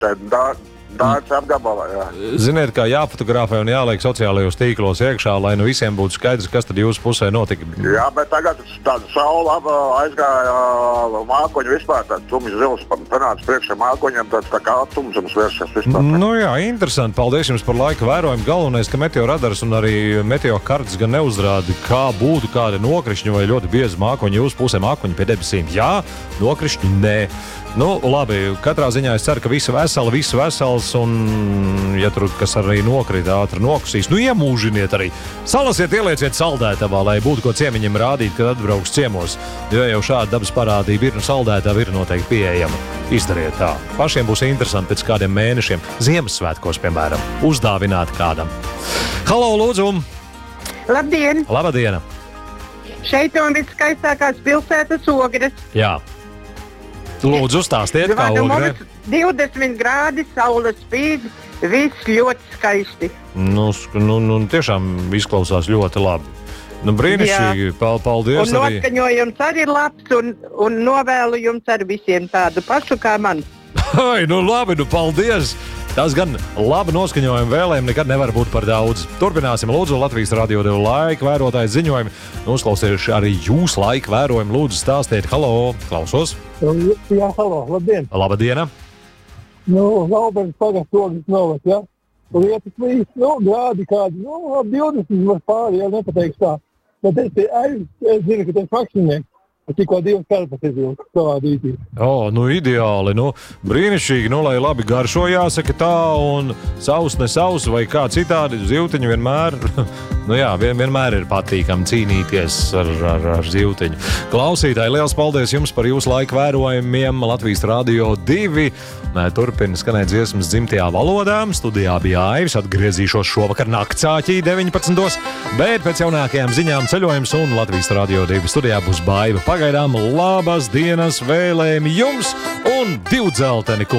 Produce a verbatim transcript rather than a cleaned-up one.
Tā, Dārts apgabalā, jā. Ziniet, kā jāfotografē un jāliek sociālajos tīklos iekšā, lai nu visiem būtu skaidrs, kas tad jūsu pusē notika. Jā, bet tagad tāda saula aizgāja mākoņu vispār, tāds tumšs zils, panāca priekšā mākoņiem, tāds tā kā tumšums vēršas vispār. Nu jā, interesanti. Paldies jums par laika vērojumu. Galvenais, ka meteoradars un arī meteokartes gan neuzrāda, kā būtu kādi nokrišņi vai ļoti biezi mākoņi jūsu pusē, mākoņi pie debesīm. Jā, nokrišņi nē. Nu, labi, katrā ziņā es ceru, ka visi veseli, visi vesels, un, ja tur kas arī nokrita, ātri nokusīs, nu, iemūžiniet arī. Salasiet, ielieciet saldētavā, lai būtu ko ciemiņiem rādīt, kad atbrauks ciemos. Jo jau šāda dabas parādība ir, nu, saldētava ir noteikti pieejama. Izdariet tā. Pašiem būs interesanti pēc kādiem mēnešiem, Ziemassvētkos, piemēram, uzdāvināt kādam. Halo, lūdzu! Labdien! Labadiena! Šeit un viskaistākās pilsētas Ogres. Jā. Lūdzu, uzstāstiet, kā Ogre. divdesmit grādi, saule spīd, viss ļoti skaisti. Nu, nu, nu tiešām izklausās ļoti labi. Nu, brīnišķīgi, paldies un arī. Un noskaņojums arī labs, un, un novēlu jums ar visiem tādu pašu kā man. Ai, nu labi, nu paldies! Tas gan labi noskaņojumi vēlējumi nekad nevar būt par daudz. Turpināsim, lūdzu, Latvijas Radio divi laika vērotājs ziņojumi. Uzklausījuši arī jūs laika vērojumu. Lūdzu, stāstiet, halo, klausos. Jā, halo, labdien. Labadiena. Nu, Lauberns pagasts Ogres novads, jā. Lietas līdz, nu, grādi kādi, nu, divdesmit var pāri, jau nepateikšu tā. Bet es, es, es zinu, ka tas fakšinieks. Tikko divas karpas izvilku savā dītī. O, nu ideāli, nu brīnišķīgi, nu lai labi garšo jāsaka tā, un savs ne savs vai kā citādi zivtiņu vienmēr, nu jā, vien, vienmēr ir patīkami cīnīties ar, ar, ar zivtiņu. Klausītāji, liels paldies jums par jūsu laiku vērojumiem. Latvijas Radio divi turpina skanēt dziesmas dzimtajā valodā. Studijā bija Aivis, atgriezīšos šovakar naktsāķī deviņpadsmitos, bet pēc jaunākajām ziņām ceļojums un Latvijas Radio divi studijā būs Baiva. Pagaidām labas dienas vēlējumi jums un divu dzelteni.